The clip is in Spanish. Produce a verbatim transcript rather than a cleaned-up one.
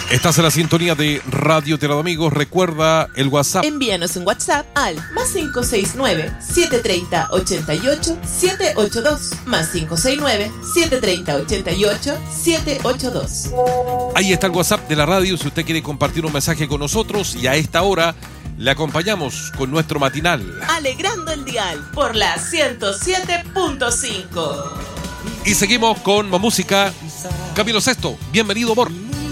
Estás en la sintonía de Radio Tirado Amigos. Recuerda el WhatsApp. Envíanos un WhatsApp al más cinco seis nueve, siete tres cero, ocho ocho, siete ocho dos. Más cinco seis nueve, siete tres cero, ocho ocho, siete ocho dos. Ahí está el WhatsApp de la radio. Si usted quiere compartir un mensaje con nosotros, y a esta hora le acompañamos con nuestro matinal. Alegrando el dial por la ciento siete punto cinco. Y seguimos con más música. Camilo Sesto, bienvenido, amor.